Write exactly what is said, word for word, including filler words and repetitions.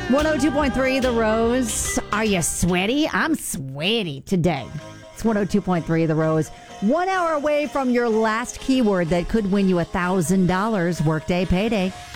one oh two point three The Rose. Are you sweaty? I'm sweaty today. It's one oh two point three The Rose. One hour away from your last keyword that could win you one thousand dollars workday payday.